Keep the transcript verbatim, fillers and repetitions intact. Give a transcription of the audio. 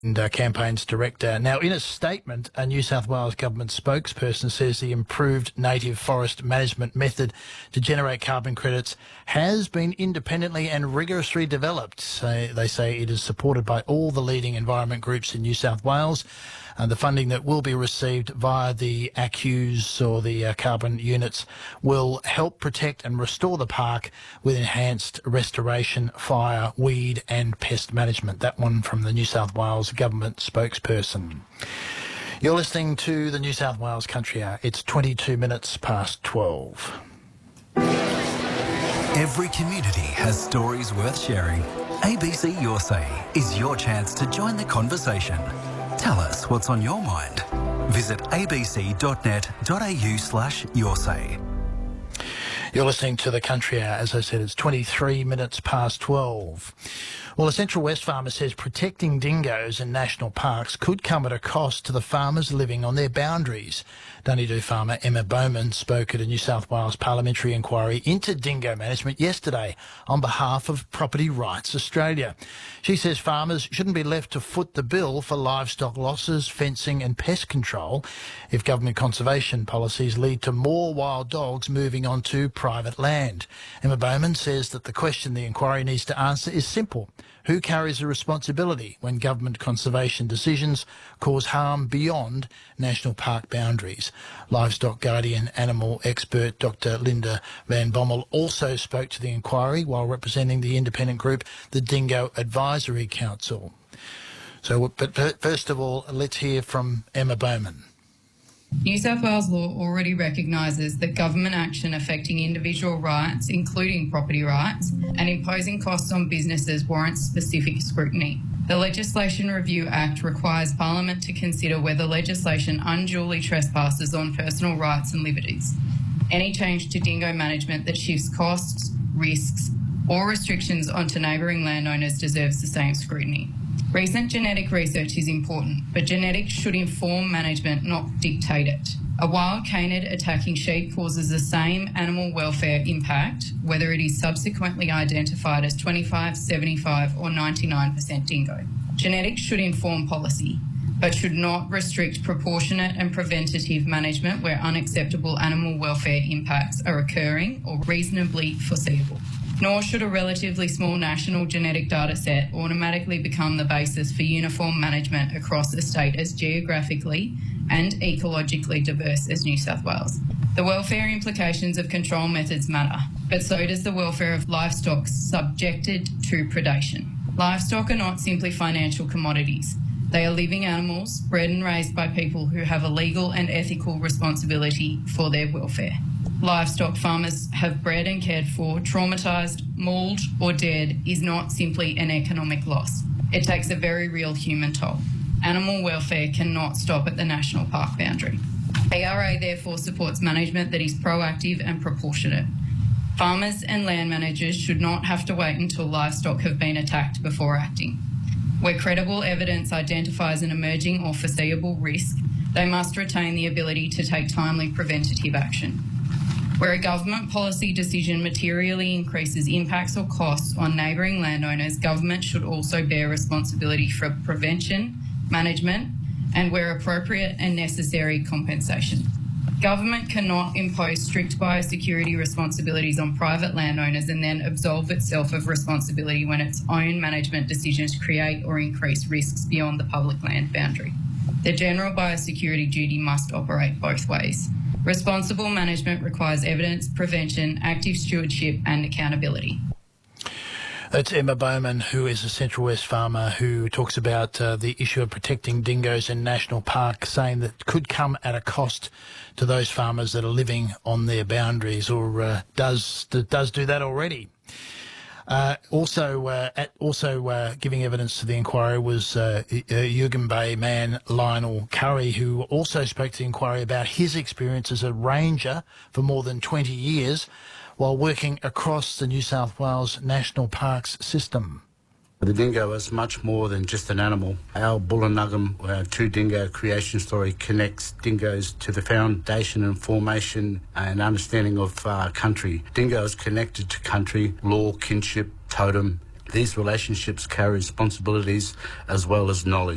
And uh, Campaigns Director. Now, in a statement, a New South Wales government spokesperson says the improved native forest management method to generate carbon credits has been independently and rigorously developed. So they say it is supported by all the leading environment groups in New South Wales. And the funding that will be received via the A C Us or the uh, carbon units will help protect and restore the park with enhanced restoration, fire, weed and pest management. That one from the New South Wales government spokesperson. You're listening to the New South Wales Country Hour. It's twenty-two minutes past twelve. Every community has stories worth sharing. A B C Your Say is your chance to join the conversation. Tell us what's on your mind. Visit abc.net.au slash your say. You're listening to the Country Hour. As I said, it's twenty-three minutes past twelve. Well, a Central West farmer says protecting dingoes in national parks could come at a cost to the farmers living on their boundaries. Dunedoo farmer Emma Bowman spoke at a New South Wales parliamentary inquiry into dingo management yesterday on behalf of Property Rights Australia. She says farmers shouldn't be left to foot the bill for livestock losses, fencing and pest control if government conservation policies lead to more wild dogs moving onto private land. Emma Bowman says that the question the inquiry needs to answer is simple. Who carries the responsibility when government conservation decisions cause harm beyond national park boundaries? Livestock guardian animal expert Doctor Linda Van Bommel also spoke to the inquiry while representing the independent group, the Dingo Advisory Council. So, but first of all, let's hear from Emma Bowman. New South Wales law already recognises that government action affecting individual rights, including property rights, and imposing costs on businesses warrants specific scrutiny. The Legislation Review Act requires Parliament to consider whether legislation unduly trespasses on personal rights and liberties. Any change to dingo management that shifts costs, risks, or restrictions onto neighbouring landowners deserves the same scrutiny. Recent genetic research is important, but genetics should inform management, not dictate it. A wild canid attacking sheep causes the same animal welfare impact, whether it is subsequently identified as twenty-five, seventy-five or ninety-nine percent dingo. Genetics should inform policy, but should not restrict proportionate and preventative management where unacceptable animal welfare impacts are occurring or reasonably foreseeable. Nor should a relatively small national genetic data set automatically become the basis for uniform management across a state as geographically and ecologically diverse as New South Wales. The welfare implications of control methods matter, but so does the welfare of livestock subjected to predation. Livestock are not simply financial commodities. They are living animals bred and raised by people who have a legal and ethical responsibility for their welfare. Livestock farmers have bred and cared for, traumatised, mauled or dead is not simply an economic loss. It takes a very real human toll. Animal welfare cannot stop at the national park boundary. A R A therefore supports management that is proactive and proportionate. Farmers and land managers should not have to wait until livestock have been attacked before acting. Where credible evidence identifies an emerging or foreseeable risk, they must retain the ability to take timely preventative action. Where a government policy decision materially increases impacts or costs on neighbouring landowners, government should also bear responsibility for prevention, management, and where appropriate and necessary, compensation. Government cannot impose strict biosecurity responsibilities on private landowners and then absolve itself of responsibility when its own management decisions create or increase risks beyond the public land boundary. The general biosecurity duty must operate both ways. Responsible management requires evidence, prevention, active stewardship and accountability. That's Emma Bowman, who is a Central West farmer who talks about uh, the issue of protecting dingoes in national parks, saying that could come at a cost to those farmers that are living on their boundaries, or uh, does does do that already. Uh, also, uh, at, also uh, giving evidence to the inquiry was uh, Yugen Bay man Lionel Curry, who also spoke to the inquiry about his experience as a ranger for more than twenty years while working across the New South Wales National Parks system. The dingo is much more than just an animal. Our Bullinugum, our True Dingo creation story, connects dingoes to the foundation and formation and understanding of uh, country. Dingo is connected to country, law, kinship, totem. These relationships carry responsibilities as well as knowledge.